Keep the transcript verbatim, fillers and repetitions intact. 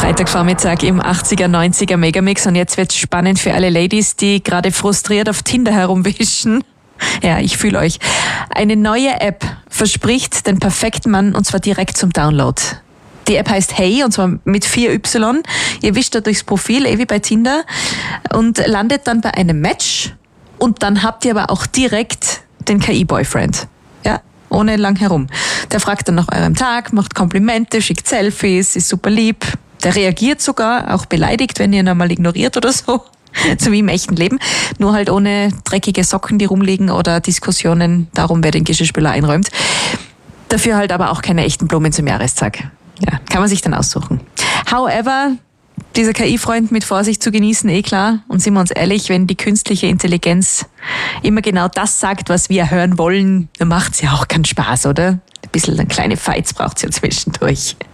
Freitagvormittag im achtziger, neunziger Megamix und jetzt wird's spannend für alle Ladies, die gerade frustriert auf Tinder herumwischen. Ja, ich fühle euch. Eine neue App verspricht den perfekten Mann und zwar direkt zum Download. Die App heißt Hey und zwar mit vier Y. Ihr wischt da durchs Profil, eh wie bei Tinder und landet dann bei einem Match und dann habt ihr aber auch direkt den K I-Boyfriend. Ja, ohne lang herum. Der fragt dann nach eurem Tag, macht Komplimente, schickt Selfies, ist super lieb. Der reagiert sogar, auch beleidigt, wenn ihr ihn einmal ignoriert oder so. So wie im echten Leben. Nur halt ohne dreckige Socken, die rumliegen oder Diskussionen darum, wer den Geschirrspüler einräumt. Dafür halt aber auch keine echten Blumen zum Jahrestag. Ja, kann man sich dann aussuchen. However, dieser K I-Freund mit Vorsicht zu genießen, eh klar. Und sind wir uns ehrlich, wenn die künstliche Intelligenz immer genau das sagt, was wir hören wollen, dann macht's ja auch keinen Spaß, oder? Ein bisschen kleine Fights braucht's ja zwischendurch.